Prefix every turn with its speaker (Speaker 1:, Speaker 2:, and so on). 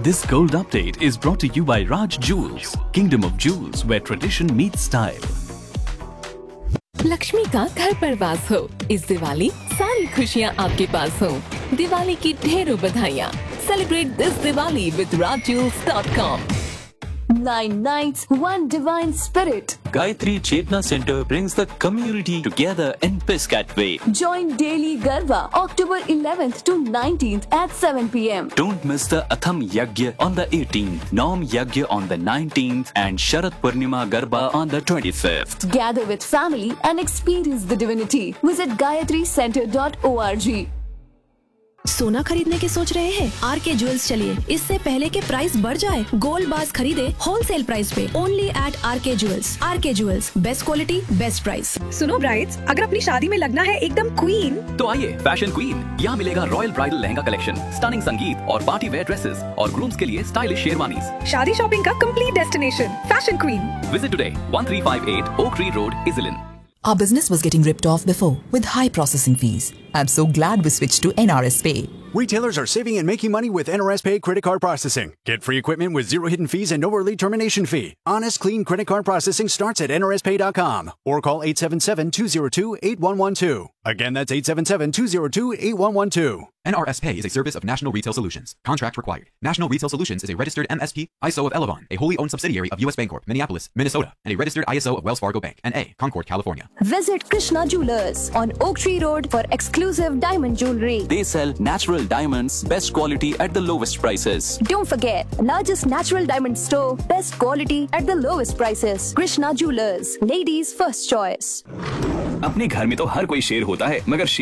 Speaker 1: This gold update is brought to you by Raj Jewels, Kingdom of Jewels, where tradition meets style.
Speaker 2: Lakshmi का घर पर वास हो। इस दिवाली सारी खुशियाँ आपके पास हो। दिवाली की ढेरों बधाइयाँ। Celebrate this Diwali with RajJewels.com.
Speaker 3: 9 nights, one divine spirit.
Speaker 4: Gayatri Chetna Center brings the community together in Piscataway.
Speaker 3: Join Daily Garva, October 11th to 19th at 7 p.m.
Speaker 4: Don't miss the Atham Yagya on the 18th, Nom Yagya on the 19th, and Sharat Purnima Garba on the 25th.
Speaker 3: Gather with family and experience the divinity. Visit gayatricenter.org.
Speaker 5: सोना खरीदने की सोच रहे हैं? R K jewels चलिए, इससे पहले के प्राइस बढ़ जाए, गोल्ड बार्स खरीदे होलसेल प्राइस पे, only eight R K jewels. R K jewels, best quality best price.
Speaker 6: सुनो ब्राइड्स, अगर अपनी शादी में लगना है एकदम क्वीन,
Speaker 7: तो आइए फैशन क्वीन। यहाँ मिलेगा royal bridal lehenga collection, stunning संगीत और पार्टी वेयर ड्रेसेस और ग्रूम्स के लिए स्टाइलिश शेरवानीज।
Speaker 6: शादी शॉपिंग का complete destination, fashion queen.
Speaker 7: Visit today, 1358 Oak Tree Road, Iselin.
Speaker 8: Our business was getting ripped off before with high processing fees. I'm so glad we switched to NRS Pay.
Speaker 9: Retailers are saving and making money with NRS Pay credit card processing. Get free equipment with zero hidden fees and no early termination fee. Honest, clean credit card processing starts at nrspay.com or call 877-202-8112. Again, that's 877-202-8112.
Speaker 10: NRS Pay is a service of National Retail Solutions. Contract required. National Retail Solutions is a registered MSP, ISO of Elavon, a wholly owned subsidiary of US Bancorp, Minneapolis, Minnesota, and a registered ISO of Wells Fargo Bank, N.A., Concord, California.
Speaker 3: Visit Krishna Jewelers on Oak Tree Road for exclusive diamond jewelry.
Speaker 4: They sell natural diamonds, best quality at the lowest prices.
Speaker 3: Don't forget, largest natural diamond store, best quality at the lowest prices. Krishna Jewelers, ladies' first choice.
Speaker 7: अपने घर में तो हर कोई शेर होता है, मगर